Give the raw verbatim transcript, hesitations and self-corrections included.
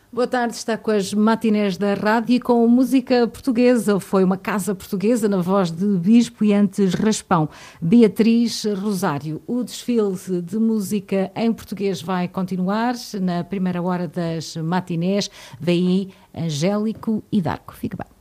Boa tarde, está com as matinés da rádio e com música portuguesa. Foi uma casa portuguesa na voz de Bispo e antes Raspão. Beatriz Rosário. O desfile de música em português vai continuar na primeira hora das matinés. Vem aí Angélico e Darko. Fica bem.